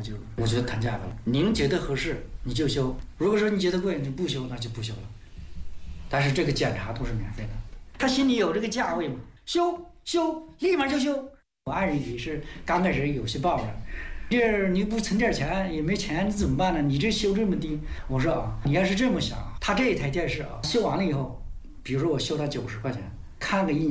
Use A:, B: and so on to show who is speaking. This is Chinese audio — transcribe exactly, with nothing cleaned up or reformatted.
A: 我就我就谈价格了。您觉得合适你就修，如果说你觉得贵你不修，那就不修了。但是这个检查都是免费的，他心里有这个价位嘛，修修立马就修。我爱人也是刚开始有些抱怨，这你不存点钱也没钱，你怎么办呢？你这修这么低，我说啊，你要是这么想，他这一台电视啊修完了以后，比如说我修它九十块钱，看个一年。